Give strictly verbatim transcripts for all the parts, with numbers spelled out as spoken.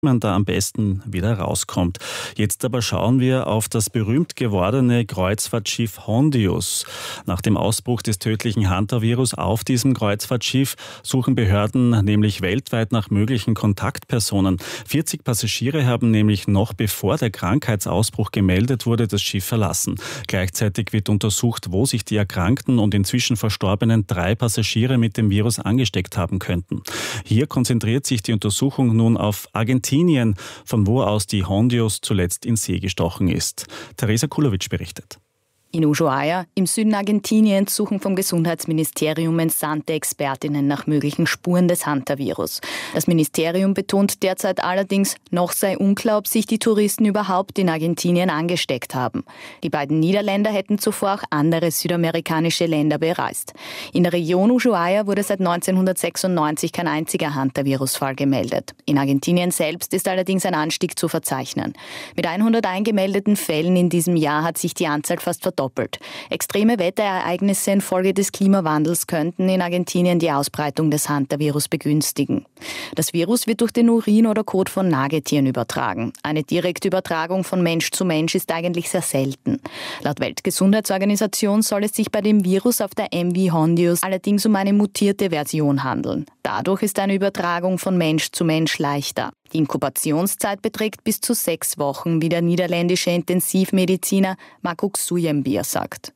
man da am besten wieder rauskommt. Jetzt aber schauen wir auf das berühmt gewordene Kreuzfahrtschiff Hondius. Nach dem Ausbruch des tödlichen Hantavirus auf diesem Kreuzfahrtschiff suchen Behörden nämlich weltweit nach möglichen Kontaktpersonen. vierzig Passagiere haben nämlich noch bevor der Krankheitsausbruch gemeldet wurde, das Schiff verlassen. Gleichzeitig wird untersucht, wo sich die erkrankten und inzwischen verstorbenen drei Passagiere mit dem Virus angesteckt haben könnten. Hier konzentriert sich die Untersuchung nun auf Argentinien, von wo aus die Hondius zuletzt in See gestochen ist. Teresa Kulovic berichtet. In Ushuaia, im Süden Argentiniens, suchen vom Gesundheitsministerium entsandte Expertinnen nach möglichen Spuren des Hantavirus. Das Ministerium betont derzeit allerdings, noch sei unklar, ob sich die Touristen überhaupt in Argentinien angesteckt haben. Die beiden Niederländer hätten zuvor auch andere südamerikanische Länder bereist. In der Region Ushuaia wurde seit neunzehnhundertsechsundneunzig kein einziger Hantavirusfall gemeldet. In Argentinien selbst ist allerdings ein Anstieg zu verzeichnen. Mit hundert eingemeldeten Fällen in diesem Jahr hat sich die Anzahl fast verdoppelt. Doppelt. Extreme Wetterereignisse infolge des Klimawandels könnten in Argentinien die Ausbreitung des Hantavirus begünstigen. Das Virus wird durch den Urin oder Kot von Nagetieren übertragen. Eine direkte Übertragung von Mensch zu Mensch ist eigentlich sehr selten. Laut Weltgesundheitsorganisation soll es sich bei dem Virus auf der M V Hondius allerdings um eine mutierte Version handeln. Dadurch ist eine Übertragung von Mensch zu Mensch leichter. Die Inkubationszeit beträgt bis zu sechs Wochen, wie der niederländische Intensivmediziner Marco Xuyembier sagt.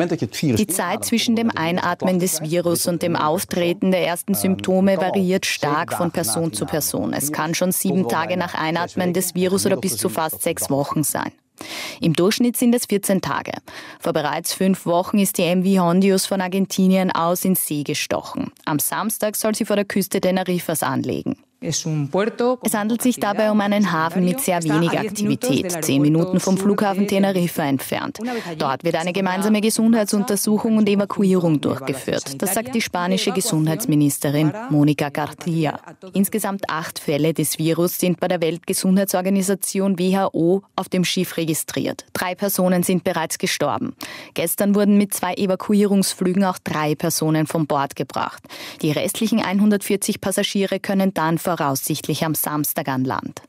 Die Zeit zwischen dem Einatmen des Virus und dem Auftreten der ersten Symptome variiert stark von Person zu Person. Es kann schon sieben Tage nach Einatmen des Virus oder bis zu fast sechs Wochen sein. Im Durchschnitt sind es vierzehn Tage. Vor bereits fünf Wochen ist die M V Hondius von Argentinien aus in See gestochen. Am Samstag soll sie vor der Küste Tenerifas anlegen. Es handelt sich dabei um einen Hafen mit sehr wenig Aktivität, zehn Minuten vom Flughafen Teneriffa entfernt. Dort wird eine gemeinsame Gesundheitsuntersuchung und Evakuierung durchgeführt. Das sagt die spanische Gesundheitsministerin Mónica García. Insgesamt acht Fälle des Virus sind bei der Weltgesundheitsorganisation W H O auf dem Schiff registriert. Drei Personen sind bereits gestorben. Gestern wurden mit zwei Evakuierungsflügen auch drei Personen von Bord gebracht. Die restlichen hundertvierzig Passagiere können dann voraussichtlich am Samstag an Land.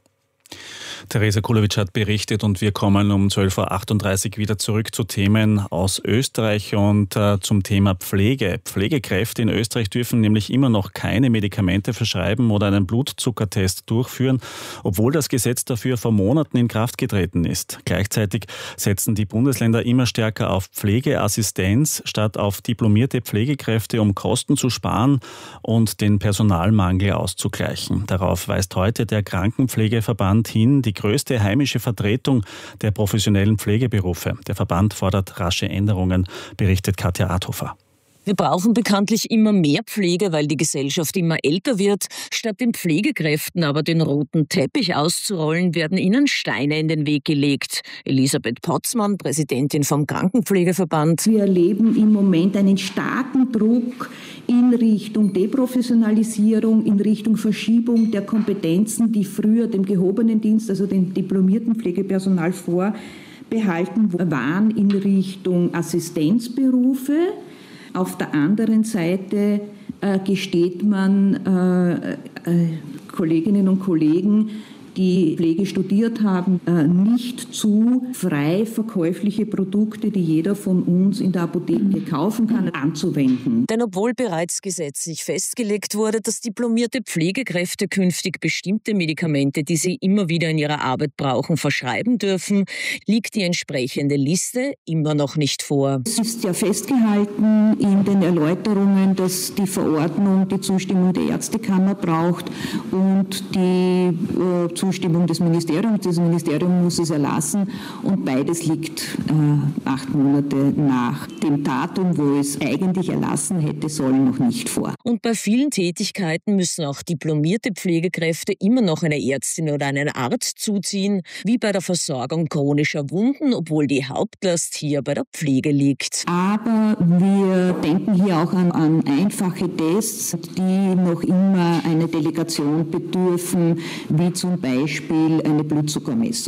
Teresa Kulovic hat berichtet und wir kommen um zwölf Uhr achtunddreißig wieder zurück zu Themen aus Österreich und äh, zum Thema Pflege. Pflegekräfte in Österreich dürfen nämlich immer noch keine Medikamente verschreiben oder einen Blutzuckertest durchführen, obwohl das Gesetz dafür vor Monaten in Kraft getreten ist. Gleichzeitig setzen die Bundesländer immer stärker auf Pflegeassistenz statt auf diplomierte Pflegekräfte, um Kosten zu sparen und den Personalmangel auszugleichen. Darauf weist heute der Krankenpflegeverband hin, die größte heimische Vertretung der professionellen Pflegeberufe. Der Verband fordert rasche Änderungen, berichtet Katja Adhofer. Wir brauchen bekanntlich immer mehr Pflege, weil die Gesellschaft immer älter wird. Statt den Pflegekräften aber den roten Teppich auszurollen, werden ihnen Steine in den Weg gelegt. Elisabeth Potzmann, Präsidentin vom Krankenpflegeverband. Wir erleben im Moment einen starken Druck in Richtung Deprofessionalisierung, in Richtung Verschiebung der Kompetenzen, die früher dem gehobenen Dienst, also dem diplomierten Pflegepersonal vorbehalten waren, in Richtung Assistenzberufe. Auf der anderen Seite äh, gesteht man äh, äh, Kolleginnen und Kollegen, die Pflege studiert haben, äh, nicht zu, frei verkäufliche Produkte, die jeder von uns in der Apotheke kaufen kann, anzuwenden. Denn obwohl bereits gesetzlich festgelegt wurde, dass diplomierte Pflegekräfte künftig bestimmte Medikamente, die sie immer wieder in ihrer Arbeit brauchen, verschreiben dürfen, liegt die entsprechende Liste immer noch nicht vor. Es ist ja festgehalten in den Erläuterungen, dass die Verordnung die Zustimmung der Ärztekammer braucht und die äh, Zustimmung des Ministeriums. Das Ministerium muss es erlassen und beides liegt äh, acht Monate nach dem Datum, wo es eigentlich erlassen hätte sollen, noch nicht vor. Und bei vielen Tätigkeiten müssen auch diplomierte Pflegekräfte immer noch eine Ärztin oder einen Arzt zuziehen, wie bei der Versorgung chronischer Wunden, obwohl die Hauptlast hier bei der Pflege liegt. Aber wir denken hier auch an, an einfache Tests, die noch immer eine Delegation bedürfen, wie zum Beispiel eine Blutzuckermessung.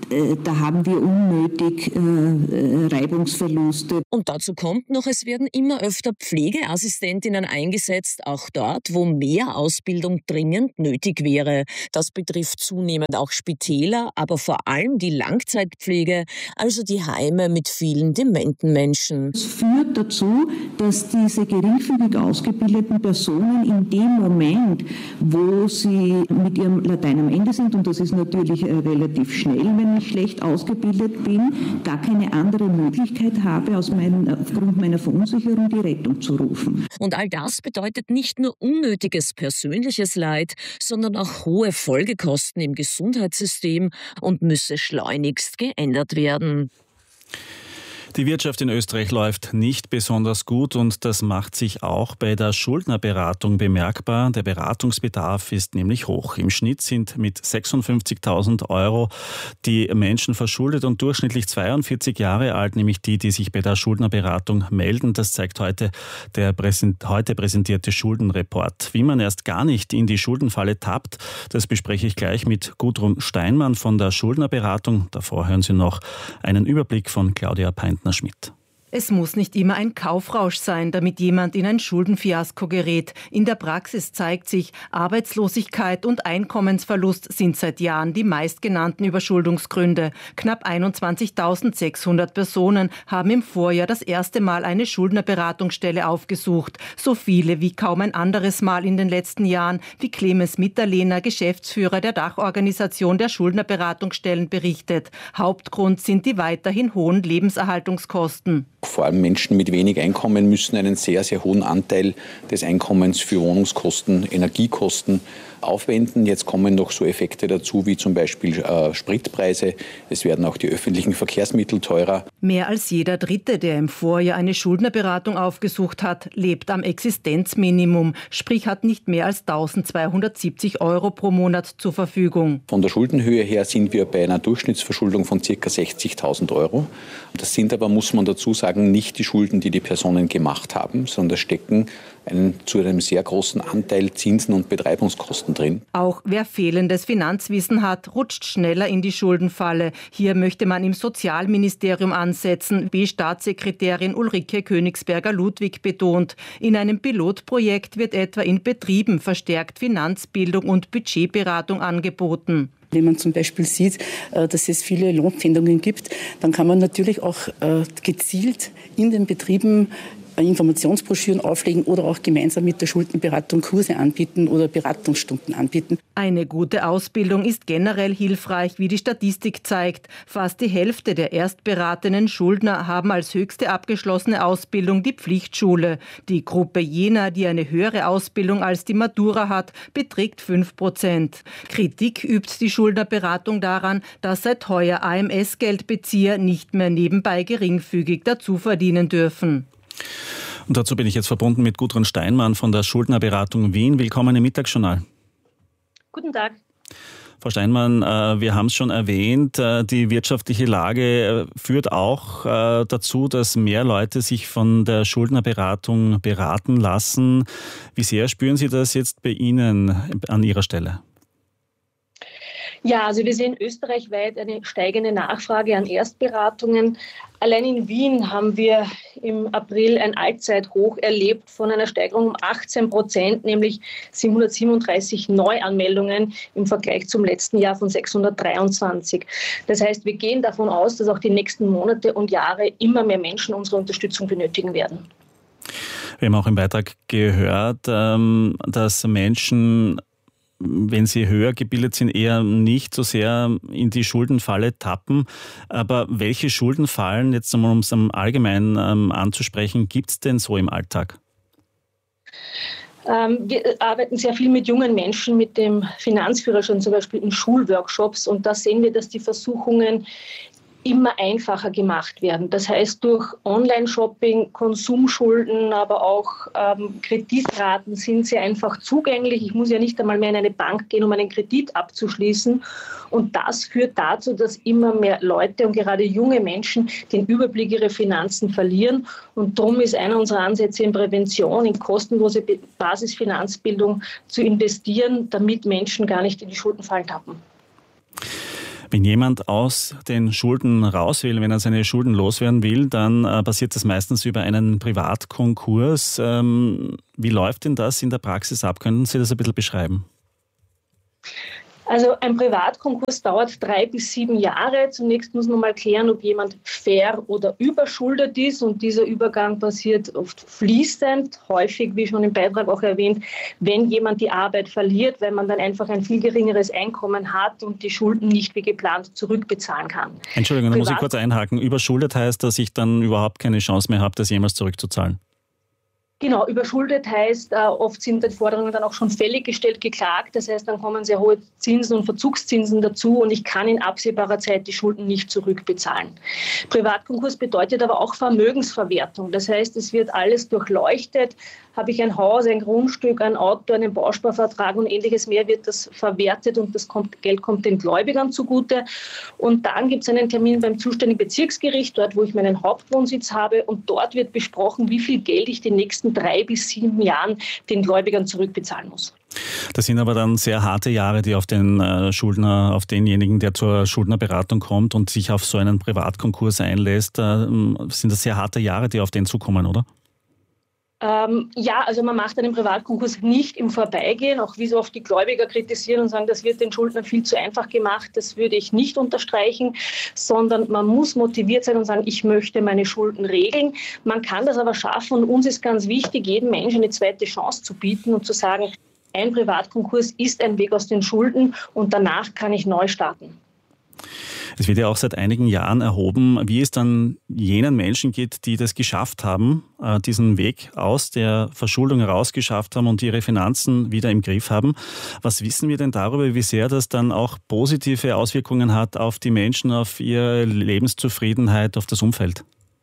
äh, da haben wir unnötig äh, Reibungsverluste. Und dazu kommt noch, es werden immer öfter Pflegeassistentinnen eingesetzt, auch dort, wo mehr Ausbildung dringend nötig wäre. Das betrifft zunehmend auch Spitäler, aber vor allem die Langzeitpflege, also die Heime mit vielen dementen Menschen. Das führt dazu, dass diese geringfügig ausgebildeten Personen in dem Moment, wo sie mit ihrem Latein am Ende sind, und das ist natürlich äh, relativ schnell, wenn ich schlecht ausgebildet bin, gar keine andere Möglichkeit habe, aus meinen, aufgrund meiner Verunsicherung die Rettung zu rufen. Und all das bedeutet nicht nur unnötiges persönliches Leid, sondern auch hohe Folgekosten im Gesundheitssystem und müsse schleunigst geändert werden. Die Wirtschaft in Österreich läuft nicht besonders gut und das macht sich auch bei der Schuldnerberatung bemerkbar. Der Beratungsbedarf ist nämlich hoch. Im Schnitt sind mit sechsundfünfzigtausend Euro die Menschen verschuldet und durchschnittlich zweiundvierzig Jahre alt, nämlich die, die sich bei der Schuldnerberatung melden. Das zeigt heute der präsent, heute präsentierte Schuldenreport. Wie man erst gar nicht in die Schuldenfalle tappt, das bespreche ich gleich mit Gudrun Steinmann von der Schuldnerberatung. Davor hören Sie noch einen Überblick von Claudia Peintner Schmidt. Es muss nicht immer ein Kaufrausch sein, damit jemand in ein Schuldenfiasko gerät. In der Praxis zeigt sich, Arbeitslosigkeit und Einkommensverlust sind seit Jahren die meistgenannten Überschuldungsgründe. Knapp einundzwanzigtausendsechshundert Personen haben im Vorjahr das erste Mal eine Schuldnerberatungsstelle aufgesucht. So viele wie kaum ein anderes Mal in den letzten Jahren, wie Clemens Mitterlehner, Geschäftsführer der Dachorganisation der Schuldnerberatungsstellen, berichtet. Hauptgrund sind die weiterhin hohen Lebenserhaltungskosten. Vor allem Menschen mit wenig Einkommen müssen einen sehr, sehr hohen Anteil des Einkommens für Wohnungskosten, Energiekosten aufwenden. Jetzt kommen noch so Effekte dazu, wie zum Beispiel äh, Spritpreise. Es werden auch die öffentlichen Verkehrsmittel teurer. Mehr als jeder Dritte, der im Vorjahr eine Schuldnerberatung aufgesucht hat, lebt am Existenzminimum, sprich hat nicht mehr als eintausendzweihundertsiebzig Euro pro Monat zur Verfügung. Von der Schuldenhöhe her sind wir bei einer Durchschnittsverschuldung von ca. sechzigtausend Euro. Das sind aber, muss man dazu sagen, nicht die Schulden, die die Personen gemacht haben, sondern da stecken einen, zu einem sehr großen Anteil Zinsen und Betreibungskosten drin. Auch wer fehlendes Finanzwissen hat, rutscht schneller in die Schuldenfalle. Hier möchte man im Sozialministerium ansetzen, wie Staatssekretärin Ulrike Königsberger-Ludwig betont. In einem Pilotprojekt wird etwa in Betrieben verstärkt Finanzbildung und Budgetberatung angeboten. Wenn man zum Beispiel sieht, dass es viele Lohnpfändungen gibt, dann kann man natürlich auch gezielt in den Betrieben Informationsbroschüren auflegen oder auch gemeinsam mit der Schuldenberatung Kurse anbieten oder Beratungsstunden anbieten. Eine gute Ausbildung ist generell hilfreich, wie die Statistik zeigt. Fast die Hälfte der erstberatenen Schuldner haben als höchste abgeschlossene Ausbildung die Pflichtschule. Die Gruppe jener, die eine höhere Ausbildung als die Matura hat, beträgt fünf Prozent. Kritik übt die Schuldnerberatung daran, dass seit heuer A M S-Geldbezieher nicht mehr nebenbei geringfügig dazu verdienen dürfen. Und dazu bin ich jetzt verbunden mit Gudrun Steinmann von der Schuldnerberatung Wien. Willkommen im Mittagsjournal. Guten Tag. Frau Steinmann, wir haben es schon erwähnt, die wirtschaftliche Lage führt auch dazu, dass mehr Leute sich von der Schuldnerberatung beraten lassen. Wie sehr spüren Sie das jetzt bei Ihnen an Ihrer Stelle? Ja, also wir sehen österreichweit eine steigende Nachfrage an Erstberatungen. Allein in Wien haben wir im April ein Allzeithoch erlebt von einer Steigerung um achtzehn Prozent, nämlich siebenhundertsiebenunddreißig Neuanmeldungen im Vergleich zum letzten Jahr von sechshundertdreiundzwanzig. Das heißt, wir gehen davon aus, dass auch die nächsten Monate und Jahre immer mehr Menschen unsere Unterstützung benötigen werden. Wir haben auch im Beitrag gehört, dass Menschen, wenn sie höher gebildet sind, eher nicht so sehr in die Schuldenfalle tappen. Aber welche Schuldenfallen, jetzt um es allgemein ähm, anzusprechen, gibt es denn so im Alltag? Ähm, wir arbeiten sehr viel mit jungen Menschen, mit dem Finanzführerschein zum Beispiel in Schulworkshops. Und da sehen wir, dass die Versuchungen immer einfacher gemacht werden. Das heißt, durch Online-Shopping, Konsumschulden, aber auch ähm, Kreditraten sind sie einfach zugänglich. Ich muss ja nicht einmal mehr in eine Bank gehen, um einen Kredit abzuschließen. Und das führt dazu, dass immer mehr Leute und gerade junge Menschen den Überblick ihrer Finanzen verlieren. Und darum ist einer unserer Ansätze in Prävention, in kostenlose Basisfinanzbildung zu investieren, damit Menschen gar nicht in die Schuldenfallen tappen. Wenn jemand aus den Schulden raus will, wenn er seine Schulden loswerden will, dann äh, passiert das meistens über einen Privatkonkurs. Ähm, wie läuft denn das in der Praxis ab? Können Sie das ein bisschen beschreiben? Also ein Privatkonkurs dauert drei bis sieben Jahre. Zunächst muss man mal klären, ob jemand ver- oder überschuldet ist. Und dieser Übergang passiert oft fließend, häufig, wie schon im Beitrag auch erwähnt, wenn jemand die Arbeit verliert, weil man dann einfach ein viel geringeres Einkommen hat und die Schulden nicht wie geplant zurückbezahlen kann. Entschuldigung, da muss ich Privat- kurz einhaken. Überschuldet heißt, dass ich dann überhaupt keine Chance mehr habe, das jemals zurückzuzahlen. Genau, überschuldet heißt, äh, oft sind die Forderungen dann auch schon fällig gestellt, geklagt. Das heißt, dann kommen sehr hohe Zinsen und Verzugszinsen dazu und ich kann in absehbarer Zeit die Schulden nicht zurückbezahlen. Privatkonkurs bedeutet aber auch Vermögensverwertung. Das heißt, es wird alles durchleuchtet. Habe ich ein Haus, ein Grundstück, ein Auto, einen Bausparvertrag und ähnliches mehr, wird das verwertet und das kommt, Geld kommt den Gläubigern zugute. Und dann gibt es einen Termin beim zuständigen Bezirksgericht, dort wo ich meinen Hauptwohnsitz habe und dort wird besprochen, wie viel Geld ich die nächsten drei bis sieben Jahren den Gläubigern zurückbezahlen muss. Das sind aber dann sehr harte Jahre, die auf den äh, Schuldner, auf denjenigen, der zur Schuldnerberatung kommt und sich auf so einen Privatkonkurs einlässt, äh, sind das sehr harte Jahre, die auf den zukommen, oder? Ähm, ja, also man macht einen Privatkonkurs nicht im Vorbeigehen, auch wie so oft die Gläubiger kritisieren und sagen, das wird den Schuldnern viel zu einfach gemacht, das würde ich nicht unterstreichen, sondern man muss motiviert sein und sagen, ich möchte meine Schulden regeln. Man kann das aber schaffen und uns ist ganz wichtig, jedem Menschen eine zweite Chance zu bieten und zu sagen, ein Privatkonkurs ist ein Weg aus den Schulden und danach kann ich neu starten. Es wird ja auch seit einigen Jahren erhoben, wie es dann jenen Menschen geht, die das geschafft haben, diesen Weg aus der Verschuldung heraus geschafft haben und ihre Finanzen wieder im Griff haben. Was wissen wir denn darüber, wie sehr das dann auch positive Auswirkungen hat auf die Menschen, auf ihre Lebenszufriedenheit, auf das Umfeld?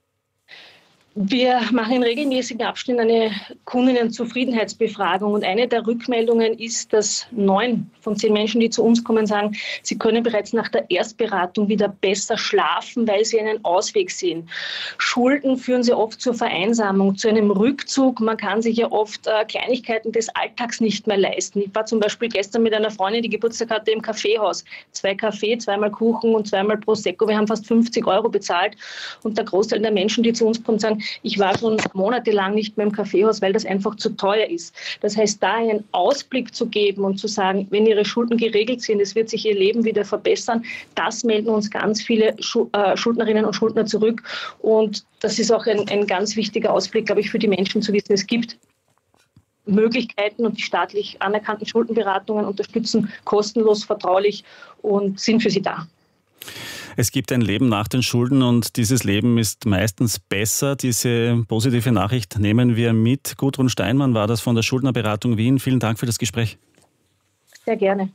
Wir machen in regelmäßigen Abständen eine Kundinnenzufriedenheitsbefragung und eine der Rückmeldungen ist, dass neun von zehn Menschen, die zu uns kommen, sagen, sie können bereits nach der Erstberatung wieder besser schlafen, weil sie einen Ausweg sehen. Schulden führen sehr oft zur Vereinsamung, zu einem Rückzug. Man kann sich ja oft äh, Kleinigkeiten des Alltags nicht mehr leisten. Ich war zum Beispiel gestern mit einer Freundin, die Geburtstag hatte, im Kaffeehaus. Zwei Kaffee, zweimal Kuchen und zweimal Prosecco. Wir haben fast fünfzig Euro bezahlt und der Großteil der Menschen, die zu uns kommen, sagen, ich war schon monatelang nicht mehr im Kaffeehaus, weil das einfach zu teuer ist. Das heißt, da einen Ausblick zu geben und zu sagen, wenn Ihre Schulden geregelt sind, es wird sich Ihr Leben wieder verbessern, das melden uns ganz viele Schuldnerinnen und Schuldner zurück. Und das ist auch ein, ein ganz wichtiger Ausblick, glaube ich, für die Menschen zu wissen, es gibt Möglichkeiten und die staatlich anerkannten Schuldenberatungen unterstützen kostenlos, vertraulich und sind für Sie da. Es gibt ein Leben nach den Schulden und dieses Leben ist meistens besser. Diese positive Nachricht nehmen wir mit. Gudrun Steinmann war das von der Schuldnerberatung Wien. Vielen Dank für das Gespräch. Sehr gerne.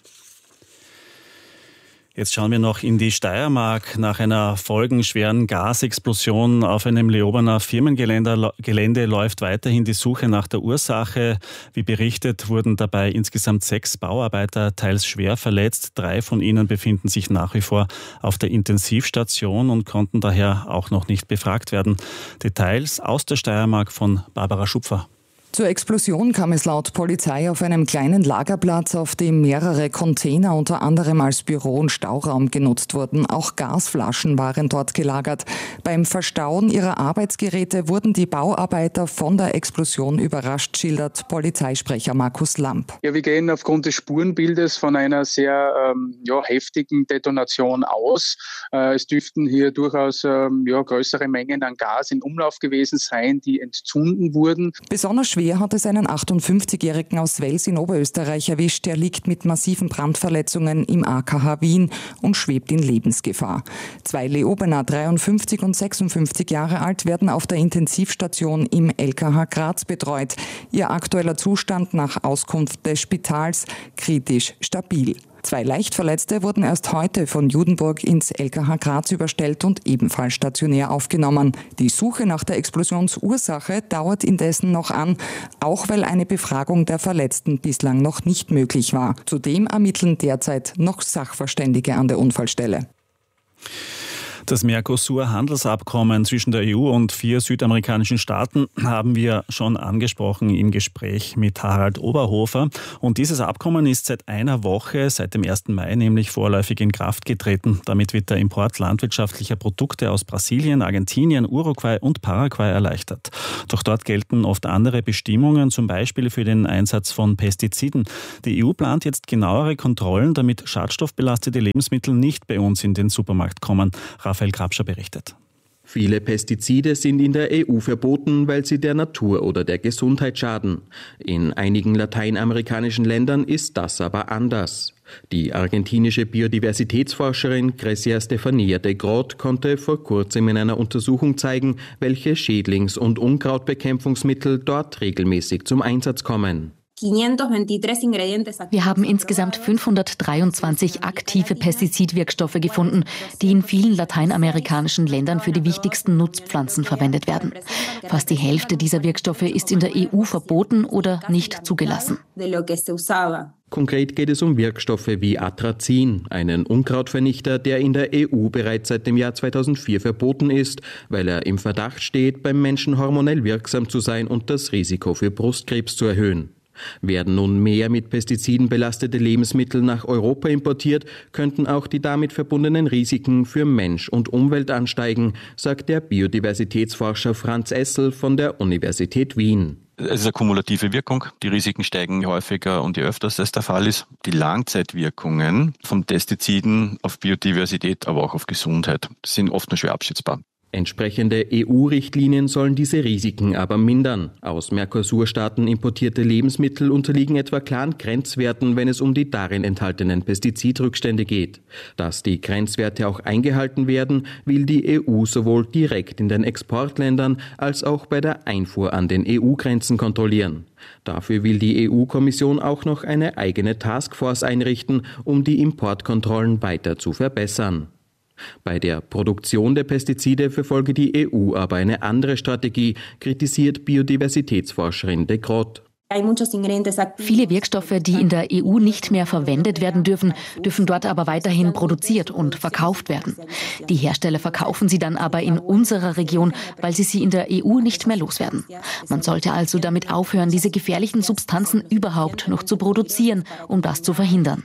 Jetzt schauen wir noch in die Steiermark. Nach einer folgenschweren Gasexplosion auf einem Leobener Firmengelände Gelände läuft weiterhin die Suche nach der Ursache. Wie berichtet, wurden dabei insgesamt sechs Bauarbeiter teils schwer verletzt. Drei von ihnen befinden sich nach wie vor auf der Intensivstation und konnten daher auch noch nicht befragt werden. Details aus der Steiermark von Barbara Schupfer. Zur Explosion kam es laut Polizei auf einem kleinen Lagerplatz, auf dem mehrere Container unter anderem als Büro- und Stauraum genutzt wurden. Auch Gasflaschen waren dort gelagert. Beim Verstauen ihrer Arbeitsgeräte wurden die Bauarbeiter von der Explosion überrascht, schildert Polizeisprecher Markus Lamp. Ja, wir gehen aufgrund des Spurenbildes von einer sehr ähm, ja, heftigen Detonation aus. Äh, es dürften hier durchaus ähm, ja, größere Mengen an Gas in Umlauf gewesen sein, die entzünden wurden. Besonders schwer hat es einen achtundfünfzigjährigen aus Wels in Oberösterreich erwischt. Er liegt mit massiven Brandverletzungen im A K H Wien und schwebt in Lebensgefahr. Zwei Leobener, dreiundfünfzig und sechsundfünfzig Jahre alt, werden auf der Intensivstation im L K H Graz betreut. Ihr aktueller Zustand nach Auskunft des Spitals kritisch stabil. Zwei Leichtverletzte wurden erst heute von Judenburg ins L K H Graz überstellt und ebenfalls stationär aufgenommen. Die Suche nach der Explosionsursache dauert indessen noch an, auch weil eine Befragung der Verletzten bislang noch nicht möglich war. Zudem ermitteln derzeit noch Sachverständige an der Unfallstelle. Das Mercosur-Handelsabkommen zwischen der E U und vier südamerikanischen Staaten haben wir schon angesprochen im Gespräch mit Harald Oberhofer. Und dieses Abkommen ist seit einer Woche, seit dem ersten Mai nämlich vorläufig in Kraft getreten. Damit wird der Import landwirtschaftlicher Produkte aus Brasilien, Argentinien, Uruguay und Paraguay erleichtert. Doch dort gelten oft andere Bestimmungen, zum Beispiel für den Einsatz von Pestiziden. Die E U plant jetzt genauere Kontrollen, damit schadstoffbelastete Lebensmittel nicht bei uns in den Supermarkt kommen. Raphael Grabscher berichtet. Viele Pestizide sind in der E U verboten, weil sie der Natur oder der Gesundheit schaden. In einigen lateinamerikanischen Ländern ist das aber anders. Die argentinische Biodiversitätsforscherin Grecia Stefania de Groot konnte vor kurzem in einer Untersuchung zeigen, welche Schädlings- und Unkrautbekämpfungsmittel dort regelmäßig zum Einsatz kommen. Wir haben insgesamt fünfhundertdreiundzwanzig aktive Pestizidwirkstoffe gefunden, die in vielen lateinamerikanischen Ländern für die wichtigsten Nutzpflanzen verwendet werden. Fast die Hälfte dieser Wirkstoffe ist in der E U verboten oder nicht zugelassen. Konkret geht es um Wirkstoffe wie Atrazin, einen Unkrautvernichter, der in der E U bereits seit dem Jahr zweitausendvier verboten ist, weil er im Verdacht steht, beim Menschen hormonell wirksam zu sein und das Risiko für Brustkrebs zu erhöhen. Werden nun mehr mit Pestiziden belastete Lebensmittel nach Europa importiert, könnten auch die damit verbundenen Risiken für Mensch und Umwelt ansteigen, sagt der Biodiversitätsforscher Franz Essel von der Universität Wien. Es ist eine kumulative Wirkung. Die Risiken steigen je häufiger und je öfter das der Fall ist. Die Langzeitwirkungen von Pestiziden auf Biodiversität, aber auch auf Gesundheit, sind oft nur schwer abschätzbar. Entsprechende E U-Richtlinien sollen diese Risiken aber mindern. Aus Mercosur-Staaten importierte Lebensmittel unterliegen etwa klaren Grenzwerten, wenn es um die darin enthaltenen Pestizidrückstände geht. Dass die Grenzwerte auch eingehalten werden, will die E U sowohl direkt in den Exportländern als auch bei der Einfuhr an den E U-Grenzen kontrollieren. Dafür will die E U-Kommission auch noch eine eigene Taskforce einrichten, um die Importkontrollen weiter zu verbessern. Bei der Produktion der Pestizide verfolge die E U aber eine andere Strategie, kritisiert Biodiversitätsforscherin de Groot. Viele Wirkstoffe, die in der E U nicht mehr verwendet werden dürfen, dürfen dort aber weiterhin produziert und verkauft werden. Die Hersteller verkaufen sie dann aber in unserer Region, weil sie sie in der E U nicht mehr loswerden. Man sollte also damit aufhören, diese gefährlichen Substanzen überhaupt noch zu produzieren, um das zu verhindern.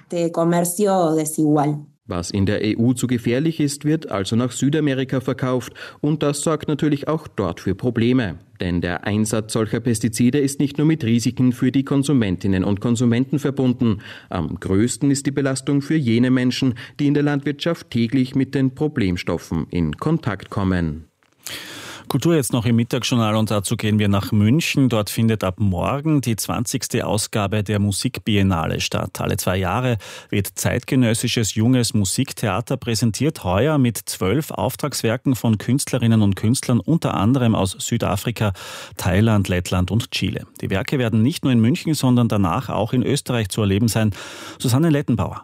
Was in der E U zu gefährlich ist, wird also nach Südamerika verkauft und das sorgt natürlich auch dort für Probleme. Denn der Einsatz solcher Pestizide ist nicht nur mit Risiken für die Konsumentinnen und Konsumenten verbunden. Am größten ist die Belastung für jene Menschen, die in der Landwirtschaft täglich mit den Problemstoffen in Kontakt kommen. Kultur jetzt noch im Mittagsjournal und dazu gehen wir nach München. Dort findet ab morgen die zwanzigste Ausgabe der Musikbiennale statt. Alle zwei Jahre wird zeitgenössisches junges Musiktheater präsentiert, heuer mit zwölf Auftragswerken von Künstlerinnen und Künstlern, unter anderem aus Südafrika, Thailand, Lettland und Chile. Die Werke werden nicht nur in München, sondern danach auch in Österreich zu erleben sein. Susanne Lettenbauer.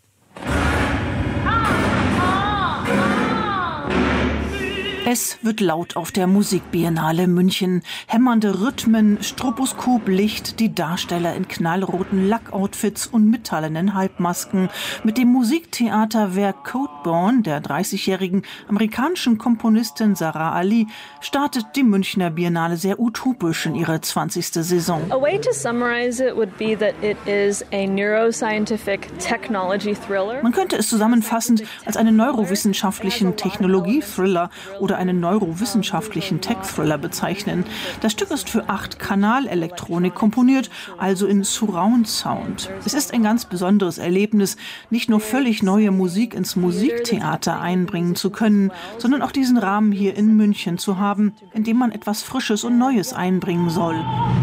Es wird laut auf der Musikbiennale München. Hämmernde Rhythmen, Stroboskoplicht, die Darsteller in knallroten Lackoutfits und metallenen Halbmasken. Mit dem Musiktheaterwerk Codeborn der dreißigjährigen amerikanischen Komponistin Sarah Ali startet die Münchner Biennale sehr utopisch in ihre zwanzigste Saison. A way to summarize it would be that it is a neuroscientific technology thriller. Man könnte es zusammenfassend als einen neurowissenschaftlichen Technologie-Thriller oder einen neurowissenschaftlichen Tech-Thriller bezeichnen. Das Stück ist für acht Kanalelektronik komponiert, also in Surround Sound. Es ist ein ganz besonderes Erlebnis, nicht nur völlig neue Musik ins Musiktheater einbringen zu können, sondern auch diesen Rahmen hier in München zu haben, in dem man etwas Frisches und Neues einbringen soll.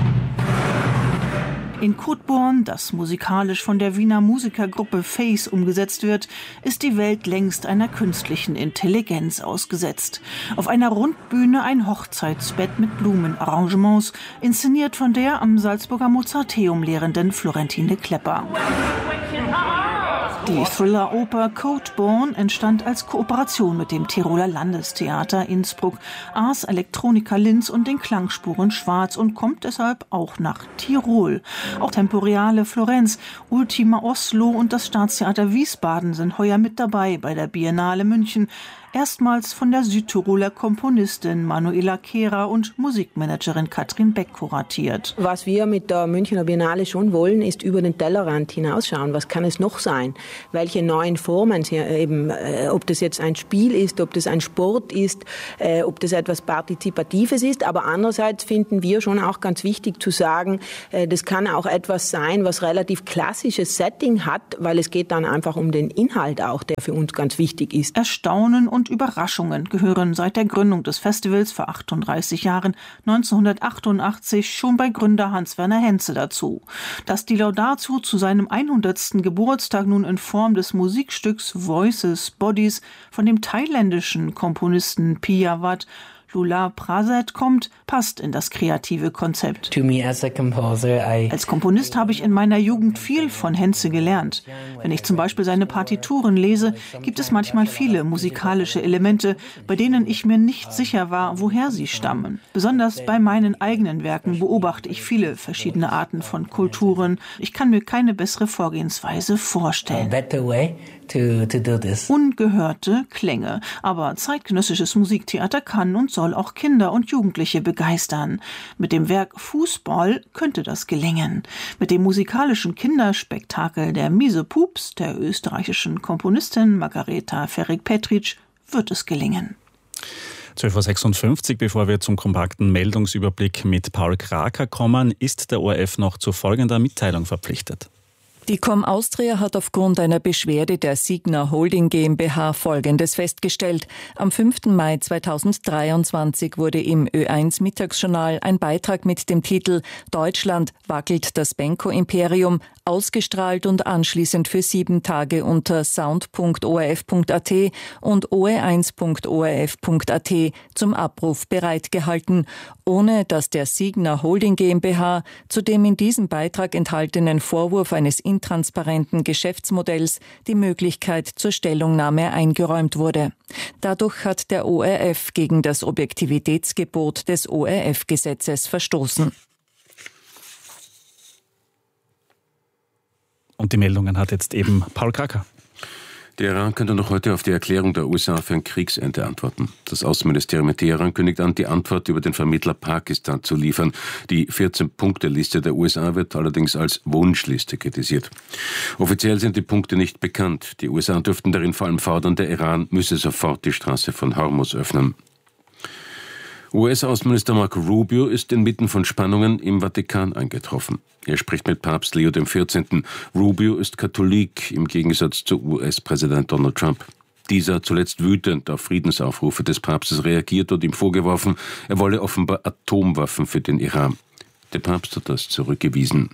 In Codeborn, das musikalisch von der Wiener Musikergruppe Face umgesetzt wird, ist die Welt längst einer künstlichen Intelligenz ausgesetzt. Auf einer Rundbühne ein Hochzeitsbett mit Blumenarrangements, inszeniert von der am Salzburger Mozarteum lehrenden Florentine Klepper. Die Thriller-Oper Codeborn entstand als Kooperation mit dem Tiroler Landestheater Innsbruck, Ars Electronica Linz und den Klangspuren Schwarz und kommt deshalb auch nach Tirol. Auch Temporeale Florenz, Ultima Oslo und das Staatstheater Wiesbaden sind heuer mit dabei bei der Biennale München. erstmals von der Südtiroler Komponistin Manuela Kehrer und Musikmanagerin Katrin Beck kuratiert. Was wir mit der Münchner Biennale schon wollen, ist über den Tellerrand hinausschauen. Was kann es noch sein? Welche neuen Formen, eben, äh, ob das jetzt ein Spiel ist, ob das ein Sport ist, äh, ob das etwas Partizipatives ist. Aber andererseits finden wir schon auch ganz wichtig zu sagen, äh, das kann auch etwas sein, was relativ klassisches Setting hat, weil es geht dann einfach um den Inhalt auch, der für uns ganz wichtig ist. Erstaunen und Überraschungen gehören seit der Gründung des Festivals vor achtunddreißig Jahren neunzehnhundertachtundachtzig schon bei Gründer Hans-Werner Henze dazu. Dass die Laudatio zu seinem hundertsten Geburtstag nun in Form des Musikstücks Voices, Bodies von dem thailändischen Komponisten Piyawat Lula Prasad kommt, passt in das kreative Konzept. To me as a composer, I Als Komponist habe ich in meiner Jugend viel von Henze gelernt. Wenn ich zum Beispiel seine Partituren lese, gibt es manchmal viele musikalische Elemente, bei denen ich mir nicht sicher war, woher sie stammen. Besonders bei meinen eigenen Werken beobachte ich viele verschiedene Arten von Kulturen. Ich kann mir keine bessere Vorgehensweise vorstellen. To, to do this. Ungehörte Klänge. Aber zeitgenössisches Musiktheater kann und soll auch Kinder und Jugendliche begeistern. Mit dem Werk Fußball könnte das gelingen. Mit dem musikalischen Kinderspektakel Der miese Pups der österreichischen Komponistin Margareta Ferrig-Petritsch wird es gelingen. zwölf Uhr sechsundfünfzig, bevor wir zum kompakten Meldungsüberblick mit Paul Kraker kommen, ist der O R F noch zu folgender Mitteilung verpflichtet. Die Com Austria hat aufgrund einer Beschwerde der Signa Holding GmbH Folgendes festgestellt. Am fünften Mai zweitausenddreiundzwanzig wurde im Ö eins Mittagsjournal ein Beitrag mit dem Titel »Deutschland wackelt das Benko-Imperium« ausgestrahlt und anschließend für sieben Tage unter sound punkt o r f punkt a t und o r eins punkt o r f punkt a t zum Abruf bereitgehalten, ohne dass der Signa Holding GmbH zu dem in diesem Beitrag enthaltenen Vorwurf eines intransparenten Geschäftsmodells die Möglichkeit zur Stellungnahme eingeräumt wurde. Dadurch hat der O R F gegen das Objektivitätsgebot des O R F-Gesetzes verstoßen. Und die Meldungen hat jetzt eben Paul Kraker. Der Iran könnte noch heute auf die Erklärung der U S A für ein Kriegsende antworten. Das Außenministerium in Teheran kündigt an, die Antwort über den Vermittler Pakistan zu liefern. Die vierzehn-Punkte-Liste der U S A wird allerdings als Wunschliste kritisiert. Offiziell sind die Punkte nicht bekannt. Die U S A dürften darin vor allem fordern, der Iran müsse sofort die Straße von Hormuz öffnen. U S-Außenminister Marco Rubio ist inmitten von Spannungen im Vatikan eingetroffen. Er spricht mit Papst Leo der vierzehnten. Rubio ist Katholik, im Gegensatz zu U S-Präsident Donald Trump. Dieser hat zuletzt wütend auf Friedensaufrufe des Papstes reagiert und ihm vorgeworfen, er wolle offenbar Atomwaffen für den Iran. Der Papst hat das zurückgewiesen.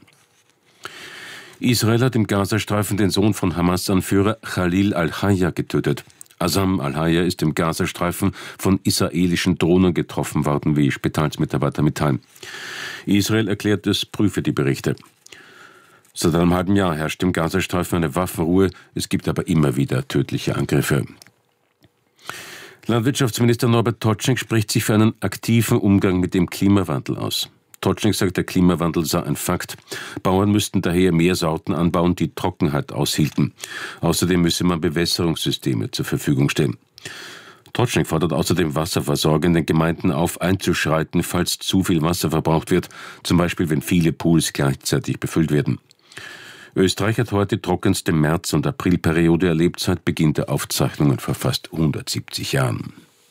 Israel hat im Gazastreifen den Sohn von Hamas-Anführer Khalil al-Hayya getötet. Azam al-Hayya ist im Gazastreifen von israelischen Drohnen getroffen worden, wie Spitalsmitarbeiter mitteilen. Israel erklärt, es prüfe die Berichte. Seit einem halben Jahr herrscht im Gazastreifen eine Waffenruhe, es gibt aber immer wieder tödliche Angriffe. Landwirtschaftsminister Norbert Totschnig spricht sich für einen aktiven Umgang mit dem Klimawandel aus. Totschnig sagt, der Klimawandel sei ein Fakt. Bauern müssten daher mehr Sorten anbauen, die Trockenheit aushielten. Außerdem müsse man Bewässerungssysteme zur Verfügung stellen. Totschnig fordert außerdem Wasserversorger in den Gemeinden auf, einzuschreiten, falls zu viel Wasser verbraucht wird, zum Beispiel wenn viele Pools gleichzeitig befüllt werden. Österreich hat heute die trockenste März- und Aprilperiode erlebt seit Beginn der Aufzeichnungen vor fast hundertsiebzig Jahren.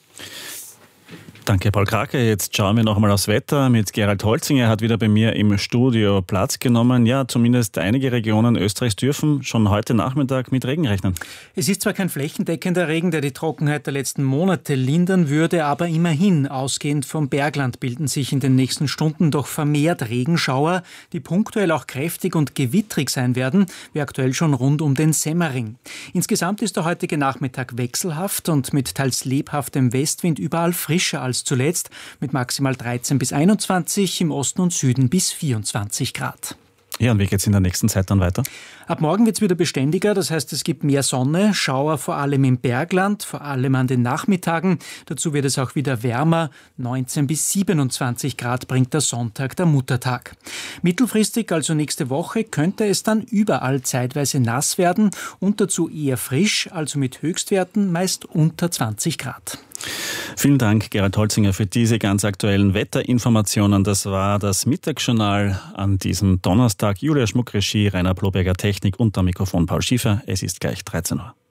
Danke, Paul Kraker. Jetzt schauen wir noch einmal aufs Wetter mit Gerald Holzinger. Er hat wieder bei mir im Studio Platz genommen. Ja, zumindest einige Regionen Österreichs dürfen schon heute Nachmittag mit Regen rechnen. Es ist zwar kein flächendeckender Regen, der die Trockenheit der letzten Monate lindern würde, aber immerhin, ausgehend vom Bergland, bilden sich in den nächsten Stunden doch vermehrt Regenschauer, die punktuell auch kräftig und gewittrig sein werden, wie aktuell schon rund um den Semmering. Insgesamt ist der heutige Nachmittag wechselhaft und mit teils lebhaftem Westwind überall frischer als zuletzt, mit maximal dreizehn bis einundzwanzig, im Osten und Süden bis vierundzwanzig Grad. Ja, und wie geht es in der nächsten Zeit dann weiter? Ab morgen wird es wieder beständiger, das heißt, es gibt mehr Sonne, Schauer vor allem im Bergland, vor allem an den Nachmittagen. Dazu wird es auch wieder wärmer, neunzehn bis siebenundzwanzig Grad bringt der Sonntag, der Muttertag. Mittelfristig, also nächste Woche, könnte es dann überall zeitweise nass werden und dazu eher frisch, also mit Höchstwerten meist unter zwanzig Grad. Vielen Dank, Gerald Holzinger, für diese ganz aktuellen Wetterinformationen. Das war das Mittagsjournal an diesem Donnerstag. Julia Schmuck, Regie, Rainer Ploberger, Technik und am Mikrofon Paul Schiefer. Es ist gleich dreizehn Uhr.